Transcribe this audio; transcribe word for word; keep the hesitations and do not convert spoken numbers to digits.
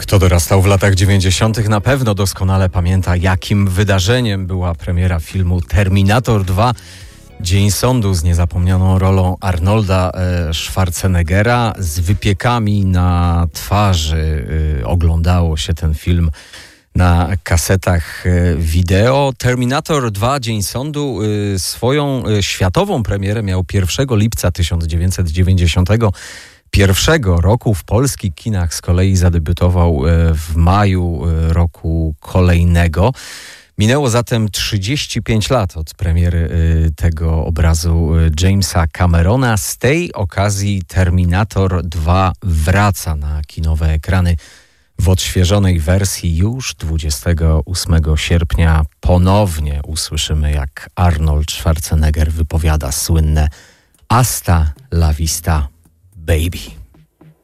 Kto dorastał w latach dziewięćdziesiątych na pewno doskonale pamięta, jakim wydarzeniem była premiera filmu Terminator dwa. Dzień sądu z niezapomnianą rolą Arnolda e, Schwarzeneggera. Z wypiekami na twarzy e, oglądało się ten film na kasetach e, wideo. Terminator dwa Dzień sądu e, swoją e, światową premierę miał pierwszego lipca tysiąc dziewięćset dziewięćdziesiątego pierwszego roku. W polskich kinach z kolei zadebiutował w maju roku kolejnego. Minęło zatem trzydzieści pięć lat od premiery tego obrazu Jamesa Camerona. Z tej okazji Terminator dwa wraca na kinowe ekrany w odświeżonej wersji. Już dwudziestego ósmego sierpnia ponownie usłyszymy, jak Arnold Schwarzenegger wypowiada słynne Hasta la vista, baby.